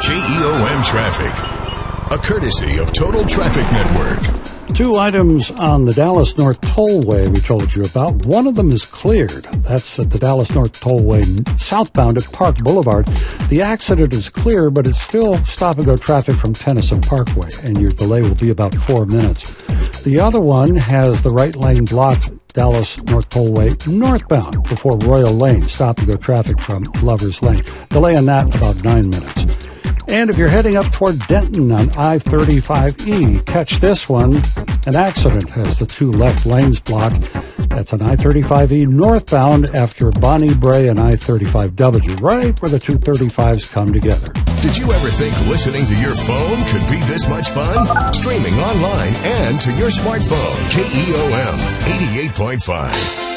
KEOM Traffic, a courtesy of Total Traffic Network. Two items on the Dallas North Tollway we told you about. One of them is cleared. That's at the Dallas North Tollway southbound at Park Boulevard. The accident is clear, but it's still stop-and-go traffic from Tennyson Parkway, and your delay will be about 4 minutes. The other one has the right lane blocked, Dallas North Tollway northbound before Royal Lane. Stop-and-go traffic from Lover's Lane. Delay on that about 9 minutes. And if you're heading up toward Denton on I-35E, catch this one. An accident has the two left lanes blocked. That's on I-35E northbound after Bonnie Bray and I-35W, right where the two 35s come together. Did you ever think listening to your phone could be this much fun? Streaming online and to your smartphone. KEOM 88.5.